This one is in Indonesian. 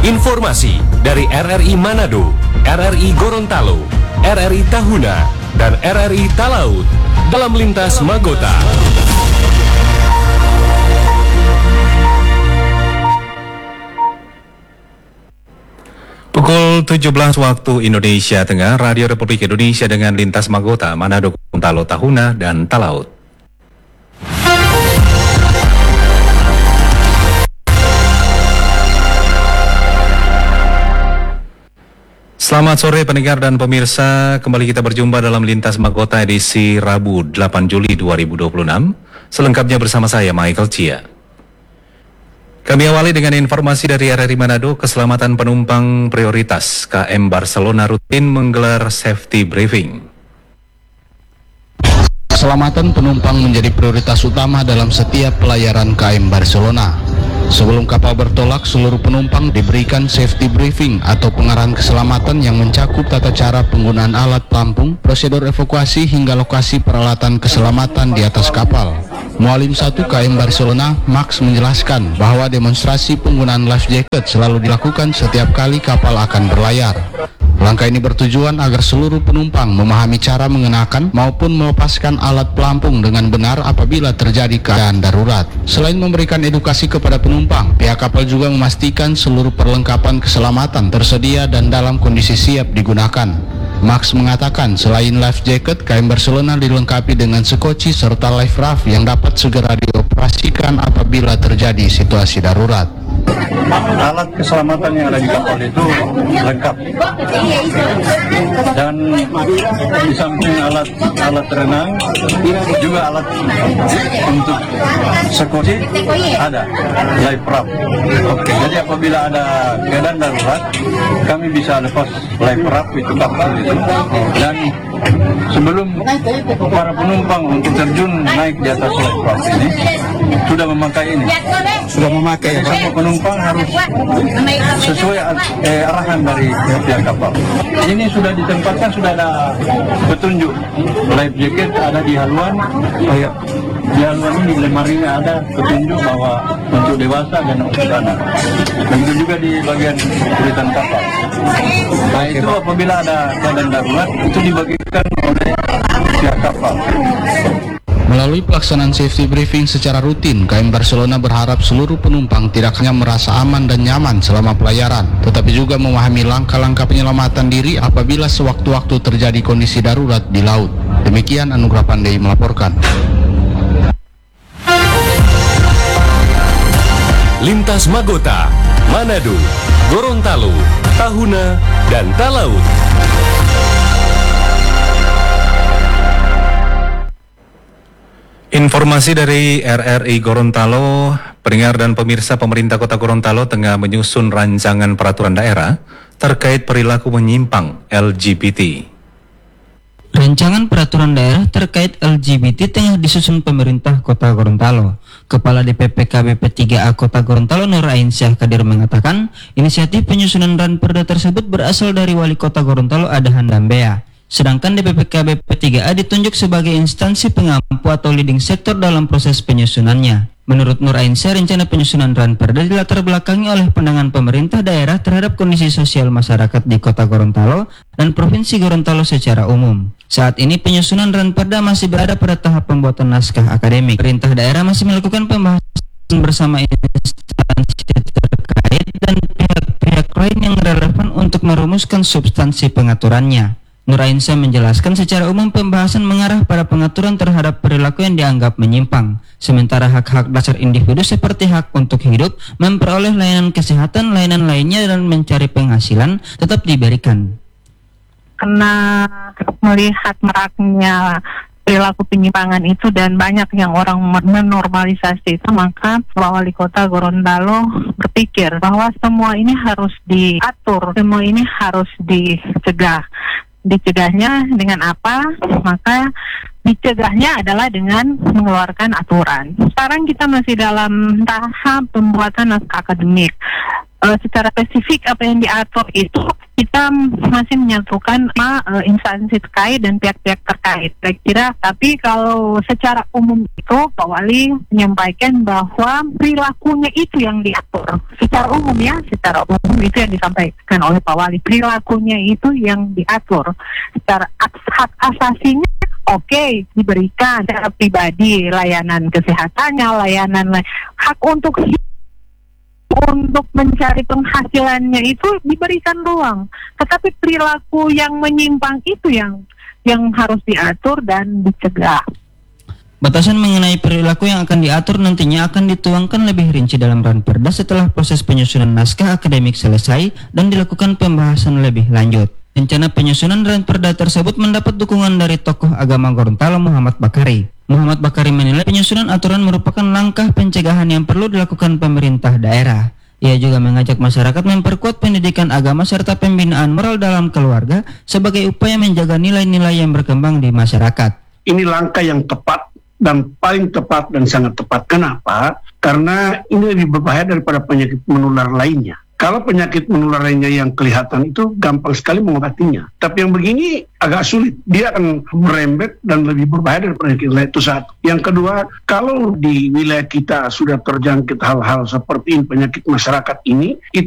Informasi dari RRI Manado, RRI Gorontalo, RRI Tahuna, dan RRI Talaut dalam Lintas Magota. Pukul 17 waktu Indonesia Tengah, Radio Republik Indonesia dengan Lintas Magota, Manado, Gorontalo, Tahuna, dan Talaut. Selamat sore pendengar dan pemirsa, kembali kita berjumpa dalam Lintas Magota edisi Rabu 8 Juli 2026. Selengkapnya bersama saya Michael Chia. Kami awali dengan informasi dari RRI Manado. Keselamatan penumpang prioritas KM Barcelona rutin menggelar safety briefing. Keselamatan penumpang menjadi prioritas utama dalam setiap pelayaran KM Barcelona. Sebelum kapal bertolak, seluruh penumpang diberikan safety briefing atau pengarahan keselamatan yang mencakup tata cara penggunaan alat pelampung, prosedur evakuasi hingga lokasi peralatan keselamatan di atas kapal. Mualim 1 KM Barcelona, Max, menjelaskan bahwa demonstrasi penggunaan life jacket selalu dilakukan setiap kali kapal akan berlayar. Langkah ini bertujuan agar seluruh penumpang memahami cara mengenakan maupun melepaskan alat pelampung dengan benar apabila terjadi keadaan darurat. Selain memberikan edukasi kepada penumpang, pihak kapal juga memastikan seluruh perlengkapan keselamatan tersedia dan dalam kondisi siap digunakan. Max mengatakan selain life jacket, KM Barcelona dilengkapi dengan sekoci serta life raft yang dapat segera dioperasikan apabila terjadi situasi darurat. Alat keselamatan yang ada di kapal itu lengkap, dan di samping alat renang juga alat untuk sekoci ada, life raft. Jadi apabila ada keadaan darurat, kami bisa lepas life raft itu kapal itu, dan sebelum para penumpang untuk terjun naik di atas life raft ini sudah memakai ini. Semua penumpang harus sesuai arahan dari pihak kapal. Ini sudah ditempatkan, sudah ada petunjuk. Life jacket ada di haluan. Di haluan ini lemarinya ada petunjuk bahwa untuk dewasa dan untuk anak. Begitu juga di bagian kulitan kapal. Nah itu apabila ada keadaan darurat itu dibagikan oleh pihak kapal. Melalui pelaksanaan safety briefing secara rutin, KM Barcelona berharap seluruh penumpang tidak hanya merasa aman dan nyaman selama pelayaran, tetapi juga memahami langkah-langkah penyelamatan diri apabila sewaktu-waktu terjadi kondisi darurat di laut. Demikian Anugrah Pandey melaporkan. Lintas Magota, Manado, Gorontalo, Tahuna, dan Talaut. Informasi dari RRI Gorontalo, pendengar dan pemirsa, pemerintah Kota Gorontalo tengah menyusun rancangan peraturan daerah terkait perilaku menyimpang LGBT. Rancangan peraturan daerah terkait LGBT tengah disusun pemerintah Kota Gorontalo. Kepala DPP KBP 3A Kota Gorontalo Nur Ainsyah Kadir mengatakan, inisiatif penyusunan ranperda tersebut berasal dari Wali Kota Gorontalo Adahan Dambea. Sedangkan DPP KBP 3A ditunjuk sebagai instansi pengampu atau leading sektor dalam proses penyusunannya. Menurut Nur Ainsyah, rencana penyusunan ranperda dilatar belakangi oleh pandangan pemerintah daerah terhadap kondisi sosial masyarakat di Kota Gorontalo dan Provinsi Gorontalo secara umum. Saat ini penyusunan ranperda masih berada pada tahap pembuatan naskah akademik. Pemerintah daerah masih melakukan pembahasan bersama instansi terkait dan pihak-pihak lain yang relevan untuk merumuskan substansi pengaturannya. Nur Ainsyah menjelaskan secara umum pembahasan mengarah pada pengaturan terhadap perilaku yang dianggap menyimpang. Sementara hak-hak dasar individu seperti hak untuk hidup, memperoleh layanan kesehatan, layanan lainnya, dan mencari penghasilan tetap diberikan. Karena melihat maraknya perilaku penyimpangan itu dan banyak yang orang menormalisasi itu, maka Wali Kota Gorontalo berpikir bahwa semua ini harus diatur, semua ini harus dicegah. Dicegahnya dengan apa? Maka dicegahnya adalah dengan mengeluarkan aturan. Sekarang kita masih dalam tahap pembuatan naskah akademik. secara spesifik apa yang diatur itu kita masih menyatukan sama instansi terkait dan pihak-pihak terkait. Saya kira, tapi kalau secara umum itu Pak Wali menyampaikan bahwa perilakunya itu yang diatur. Secara umum secara umum itu yang disampaikan oleh Pak Wali. Perilakunya itu yang diatur. Secara hak asasinya diberikan secara pribadi, layanan kesehatannya, layanan hak untuk mencari penghasilannya itu diberikan ruang. Tetapi perilaku yang menyimpang itu yang harus diatur dan dicegah. Batasan mengenai perilaku yang akan diatur nantinya akan dituangkan lebih rinci dalam Ranperda setelah proses penyusunan naskah akademik selesai dan dilakukan pembahasan lebih lanjut. Rencana penyusunan Ranperda tersebut mendapat dukungan dari tokoh agama Gorontalo Muhammad Bakari. Muhammad Bakari menilai penyusunan aturan merupakan langkah pencegahan yang perlu dilakukan pemerintah daerah. Ia juga mengajak masyarakat memperkuat pendidikan agama serta pembinaan moral dalam keluarga sebagai upaya menjaga nilai-nilai yang berkembang di masyarakat. Ini langkah yang tepat dan paling tepat dan sangat tepat. Kenapa? Karena ini lebih berbahaya daripada penyakit menular lainnya. Kalau penyakit menular lainnya yang kelihatan itu gampang sekali mengobatinya. Tapi yang begini agak sulit. Dia akan merembet dan lebih berbahaya daripada penyakit lain. Itu satu. Yang kedua, kalau di wilayah kita sudah terjangkit hal-hal seperti ini, penyakit masyarakat ini,